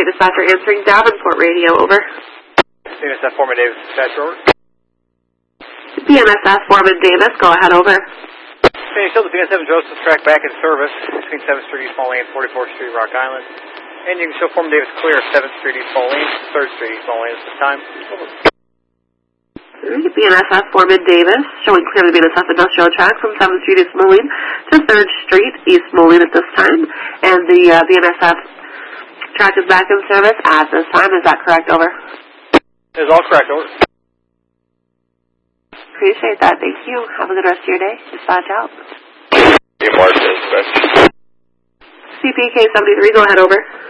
PK Dispatcher answering Davenport Radio, over. BNSF Foreman Davis, dispatch, over. BNSF Foreman Davis, go ahead, over. Hey, still the BN7 Joseph track back in service between 7th Street East Moline and 44th Street Rock Island. And you can show Foreman Davis clear of 7th Street East Moline, 3rd Street East Moline at this time. Over. BNSF Foreman Davis, showing clear the BNSF industrial track from 7th Street East Moline to 3rd Street East Moline at this time. And the BNSF track is back in service at this time. Is that correct, over? It is all correct, over. Appreciate that. Thank you. Have a good rest of your day. Dispatch out. CPK 73, go ahead, over.